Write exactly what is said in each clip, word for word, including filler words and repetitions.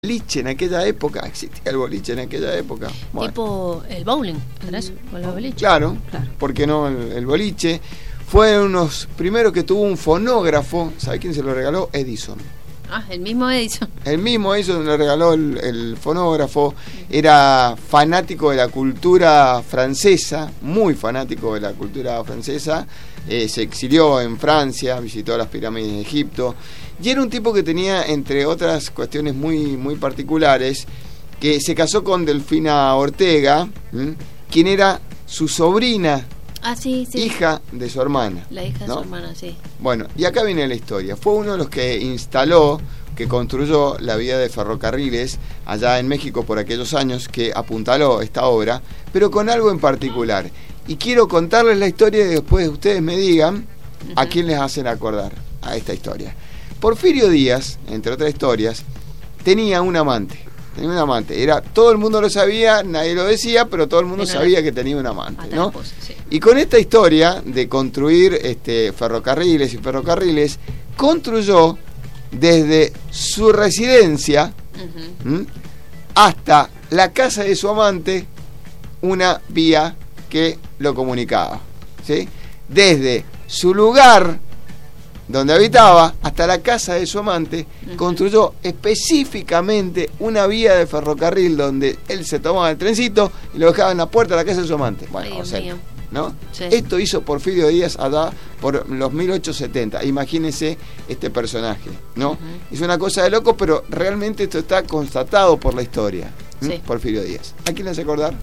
boliche en aquella época, existía el boliche en aquella época. Bueno. Tipo el bowling, ¿era eso? ¿O el boliche? Claro, claro. ¿Por qué no el, el boliche? Fue unos primeros que tuvo un fonógrafo. ¿Sabe quién se lo regaló? Edison. Ah, el mismo Edison. El mismo Edison le regaló el, el fonógrafo. Era fanático de la cultura francesa, muy fanático de la cultura francesa. Eh, se exilió en Francia, visitó las pirámides de Egipto. Y era un tipo que tenía, entre otras cuestiones muy, muy particulares, que se casó con Delfina Ortega, ¿m? quien era su sobrina, ah, sí, sí. hija de su hermana. La hija ¿no? de su hermana, sí. Bueno, y acá viene la historia. Fue uno de los que instaló, que construyó la vía de ferrocarriles allá en México por aquellos años, que apuntaló esta obra, pero con algo en particular. Y quiero contarles la historia y después ustedes me digan uh-huh. a quién les hacen acordar a esta historia. Porfirio Díaz, entre otras historias, tenía un amante. Tenía un amante. Era, todo el mundo lo sabía, nadie lo decía, pero todo el mundo pero sabía la... que tenía un amante, ¿no? Esposa, sí. Y con esta historia de construir este, ferrocarriles y ferrocarriles, construyó desde su residencia uh-huh. ¿m? hasta la casa de su amante una vía que lo comunicaba, ¿sí? Desde su lugar donde habitaba hasta la casa de su amante, uh-huh. construyó específicamente una vía de ferrocarril donde él se tomaba el trencito y lo dejaba en la puerta de la casa de su amante. Bueno, Ay, o sea, mío. ¿no? Sí. Esto hizo Porfirio Díaz allá por los mil ochocientos setenta. Imagínense este personaje, ¿no? Uh-huh. Es una cosa de loco, pero realmente esto está constatado por la historia. ¿Mm? Sí. Porfirio Díaz. ¿A quién le hace acordar?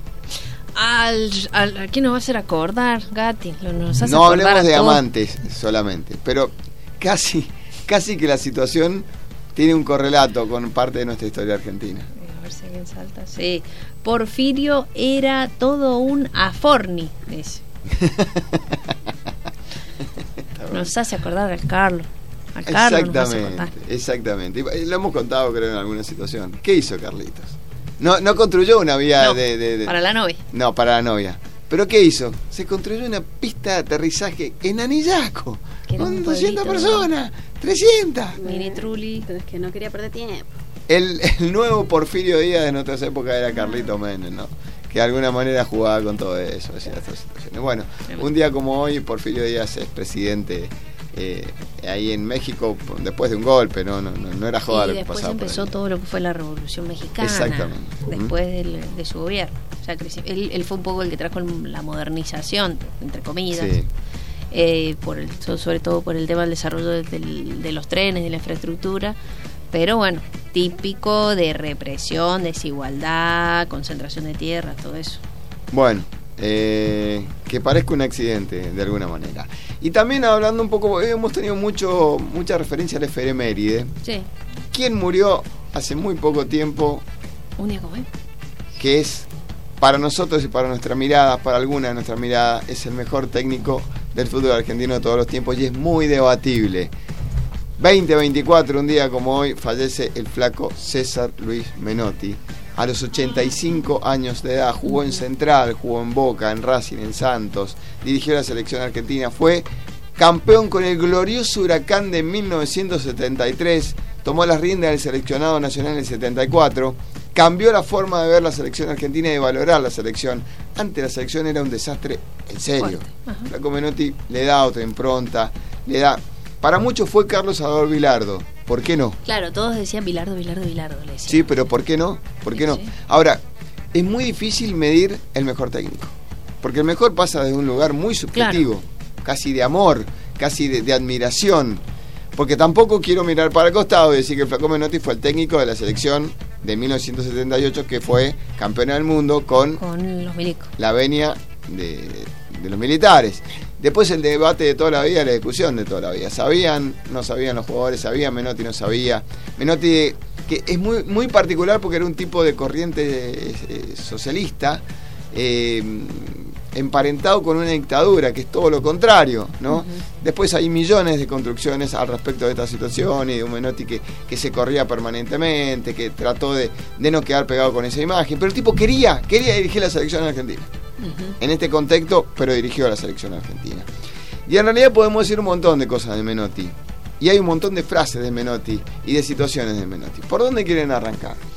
Al, al, ¿A quién nos va a hacer acordar, Gatti? Nos hace no acordar hablemos de todo. amantes solamente, pero casi, casi que la situación tiene un correlato con parte de nuestra historia argentina. A ver si alguien salta. Sí. Porfirio era todo un aforni, dice. Nos hace acordar al Carlos. Al Carlos nos hace acordar. Exactamente. Y lo hemos contado, creo, en alguna situación. ¿Qué hizo Carlitos? No, no construyó una vía no, de, de, de... para la novia. No, para la novia. ¿Pero qué hizo? Se construyó una pista de aterrizaje en Anillaco. Con doscientas personas, trescientas. Mini Trulli, pero es que no quería perder tiempo. El, el nuevo Porfirio Díaz de nuestras épocas era Carlito Menem, ¿no? Que de alguna manera jugaba con todo eso, decía, estas situaciones. Bueno, un día como hoy, Porfirio Díaz es presidente eh, ahí en México después de un golpe, no, no, no, no era joda lo que pasaba. Y después empezó todo lo que fue la Revolución Mexicana. Exactamente. Después ¿Mm? del, de su gobierno. O sea, él, él fue un poco el que trajo la modernización, entre comillas. Sí. Eh, por el, sobre todo por el tema del desarrollo de, de, de los trenes, de la infraestructura, pero bueno, típico de represión, desigualdad, concentración de tierras, todo eso. Bueno, eh, que parezca un accidente de alguna manera. Y también hablando un poco, hemos tenido mucho mucha referencia al efeméride. Sí. ¿Quién murió hace muy poco tiempo? Un día como hoy. Que es, para nosotros y para nuestra mirada, para alguna de nuestra mirada, es el mejor técnico del fútbol argentino de todos los tiempos y es muy debatible. veinte veinticuatro, un día como hoy, fallece el flaco César Luis Menotti. A los ochenta y cinco años de edad, jugó en Central, jugó en Boca, en Racing, en Santos, dirigió la selección argentina, fue campeón con el glorioso Huracán de mil novecientos setenta y tres, tomó las riendas del seleccionado nacional en el setenta y cuatro, cambió la forma de ver la selección argentina y de valorar la selección. Antes la selección era un desastre en serio. Flaco Menotti le da otra impronta, le da... Para muchos fue Carlos Salvador Vilardo. ¿Por qué no? Claro, todos decían Vilardo, Vilardo, Vilardo. Le decían. Sí, pero ¿por qué no? ¿Por qué no? Sí. Ahora, es muy difícil medir el mejor técnico. Porque el mejor pasa desde un lugar muy subjetivo, claro. casi de amor, casi de, de admiración. Porque tampoco quiero mirar para el costado y decir que el flaco Menotti fue el técnico de la selección de mil novecientos setenta y ocho que fue campeona del mundo con, con los milicos. La venia de, de los militares. Después el debate de toda la vida, la discusión de toda la vida. ¿Sabían? No sabían los jugadores, sabían, Menotti no sabía. Menotti, que es muy, muy particular porque era un tipo de corriente eh, socialista, eh, emparentado con una dictadura, que es todo lo contrario, ¿no? Uh-huh. Después hay millones de construcciones al respecto de esta situación y de un Menotti que, que se corría permanentemente, que trató de, de no quedar pegado con esa imagen, pero el tipo quería, quería dirigir la selección argentina. Uh-huh. En este contexto, pero dirigió a la selección argentina. Y en realidad podemos decir un montón de cosas de Menotti. y hay un montón de frases de Menotti y de situaciones de Menotti. ¿Por dónde quieren arrancar?